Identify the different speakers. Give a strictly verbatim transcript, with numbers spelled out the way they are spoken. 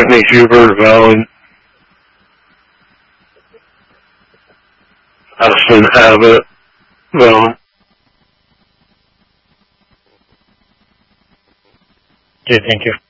Speaker 1: Whitney Hubert, Valen, Austin Abbott, Valen.
Speaker 2: Okay, thank you.